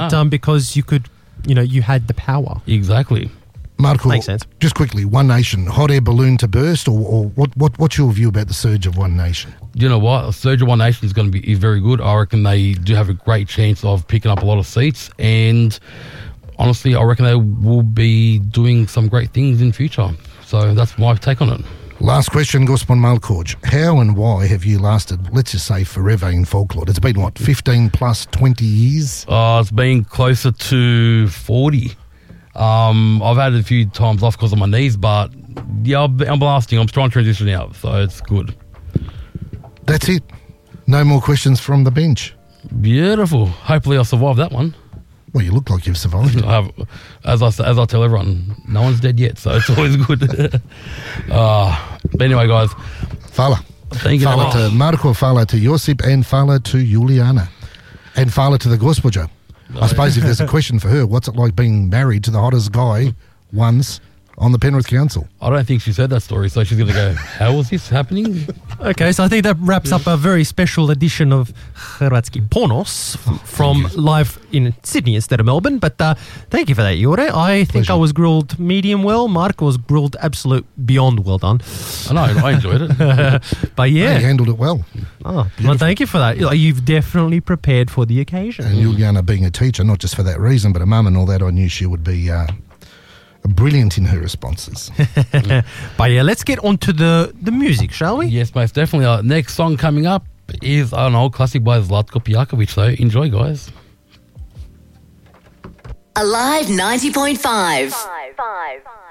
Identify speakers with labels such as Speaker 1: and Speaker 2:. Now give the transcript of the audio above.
Speaker 1: but because you could, you had the power.
Speaker 2: Exactly.
Speaker 3: Marco,
Speaker 1: Makes sense.
Speaker 3: just quickly, One Nation, hot air balloon to burst, or what's your view about the surge of One Nation?
Speaker 2: You know what? A surge of One Nation is very good. I reckon they do have a great chance of picking up a lot of seats, and honestly, I reckon they will be doing some great things in future. So that's my take on it.
Speaker 3: Last question, Gospon Malkorj. How and why have you lasted, let's just say, forever in folklore? It's been, 15 plus 20 years?
Speaker 2: It's been closer to 40. I've had it a few times off because of my knees, but yeah, I'm lasting. I'm trying to transition out, so it's good.
Speaker 3: That's it. No more questions from the bench.
Speaker 2: Beautiful. Hopefully I'll survive that one.
Speaker 3: Well, you look like you've survived.
Speaker 2: As I tell everyone, no one's dead yet, so it's always good. But anyway, guys.
Speaker 3: Fala.
Speaker 2: Thank you.
Speaker 3: Fala to Marco, fala to Josip, and fala to Juliana. And fala to the Gospođa. I suppose if there's a question for her, what's it like being married to the hottest guy once on the Penrith Council?
Speaker 2: I don't think she's heard that story, so she's going to go, how was this happening?
Speaker 1: Okay, so I think that wraps up a very special edition of Hrvatski Ponos from live in Sydney instead of Melbourne. But thank you for that, Jure. I think I was grilled medium well. Marco was grilled absolute beyond well done.
Speaker 2: I know, I enjoyed it.
Speaker 1: But yeah.
Speaker 3: You handled it well.
Speaker 1: Oh, well, thank you for that. You've definitely prepared for the occasion.
Speaker 3: And Juliana being a teacher, not just for that reason, but a mum and all that, I knew she would be brilliant in her responses.
Speaker 1: But yeah, let's get on to the music, shall we?
Speaker 2: Yes, most definitely. Our next song coming up is an old classic by Zlatko Pijaković, so enjoy, guys.
Speaker 4: Alive 90.5.